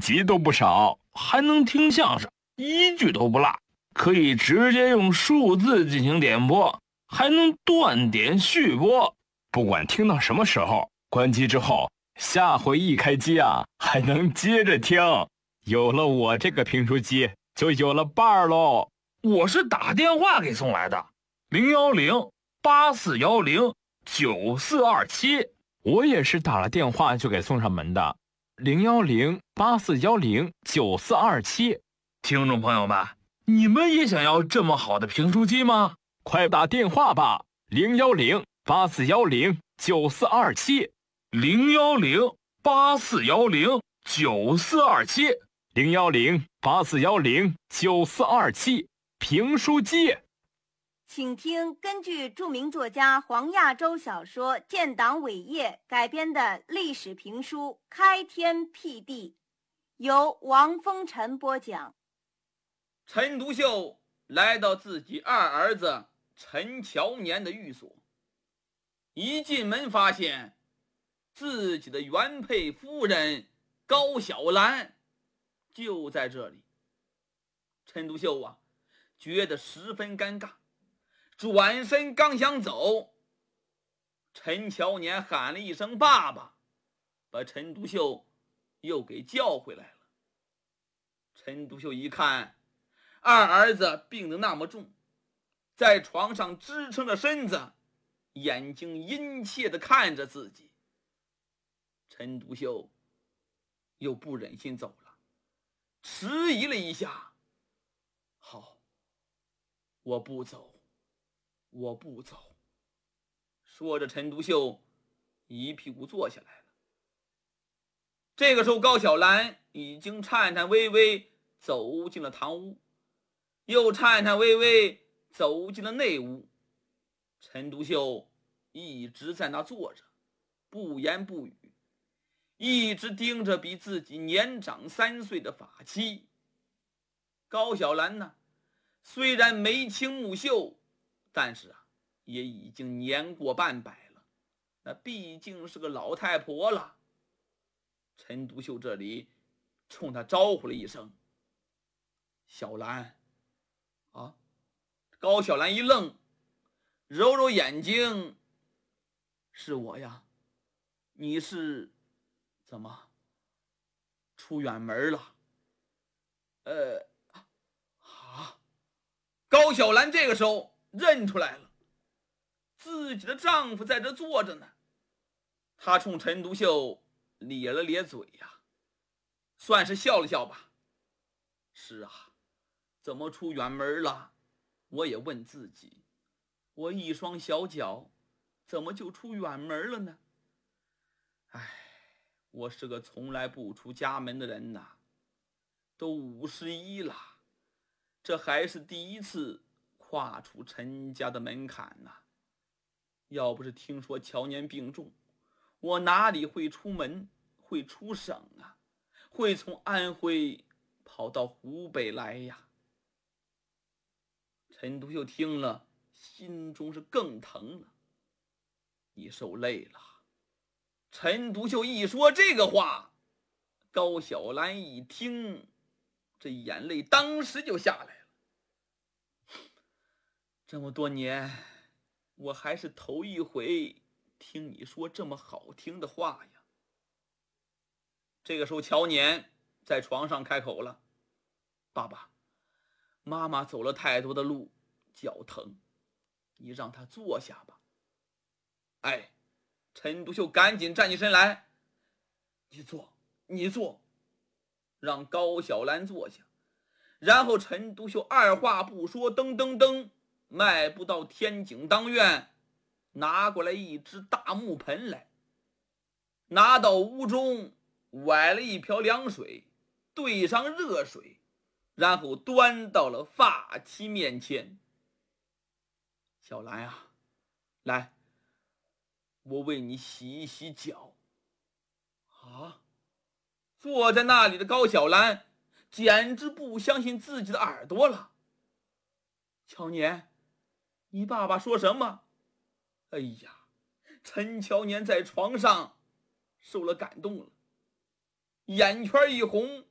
级都不少，还能听相声，一句都不落，可以直接用数字进行点播，还能断点续播，不管听到什么时候，关机之后，下回一开机啊，还能接着听。有了我这个评书机，就有了伴儿喽。我是打电话给送来的，010-8410-9427。我也是打了电话就给送上门的，010-8410-9427。听众朋友们，你们也想要这么好的评书机吗？快打电话吧，010-8410-9427。010-8410-9427。010-8410-9427。评书机。 请听根据著名作家黄亚洲小说《建党伟业》改编的历史评书《开天辟地》，由王风尘播讲。 陈独秀来到自己二儿子陈乔年的寓所，一进门发现自己的原配夫人高小兰就在这里。陈独秀觉得十分尴尬，转身刚想走，陈乔年喊了一声爸爸，把陈独秀又给叫回来了。陈独秀一看二儿子病得那么重，在床上支撑着身子，眼睛殷切地看着自己，陈独秀又不忍心走了，迟疑了一下，好，我不走，我不走。说着，陈独秀一屁股坐下来了。这个时候，高小兰已经颤颤巍巍走进了堂屋，又颤颤巍巍走进了内屋。陈独秀一直在那坐着，不言不语，一直盯着比自己年长3岁的法妻。高小兰呢，虽然眉清目秀，但是也已经年过半百了，那毕竟是个老太婆了。陈独秀这里冲她招呼了一声：“小兰。”高小兰一愣，揉揉眼睛：“是我呀，你是怎么出远门了？”高小兰这个时候认出来了，自己的丈夫在这坐着呢。她冲陈独秀咧了咧嘴呀，算是笑了笑吧。是啊，怎么出远门了？我也问自己，我一双小脚怎么就出远门了呢？我是个从来不出家门的人呐，都51了，这还是第一次跨出陈家的门槛呐。要不是听说乔年病重，我哪里会出门，会出省啊，会从安徽跑到湖北来呀。陈独秀听了，心中是更疼了。你受累了。陈独秀一说这个话，高小兰一听，这眼泪当时就下来了。这么多年，我还是头一回听你说这么好听的话呀。这个时候，乔年在床上开口了：“爸爸，妈妈走了太多的路，脚疼，你让她坐下吧。”陈独秀赶紧站起身来：“你坐。”让高小兰坐下。然后陈独秀二话不说，噔噔噔迈步到天井当院，拿过来一只大木盆来，拿到屋中崴了一瓢凉水，兑上热水，然后端到了发妻面前。小兰啊，来，我为你洗一洗脚。坐在那里的高小兰简直不相信自己的耳朵了。乔年，你爸爸说什么？陈乔年在床上受了感动了，眼圈一红，